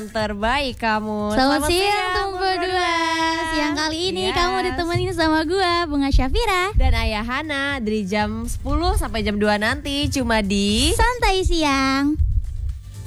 teman terbaik kamu. Selamat siang Tumpu berdua. Siang kali ini kamu ditemenin sama gua Bunga Syafira dan Ayah Hana dari jam 10 sampai jam 2 nanti cuma di Santai Siang.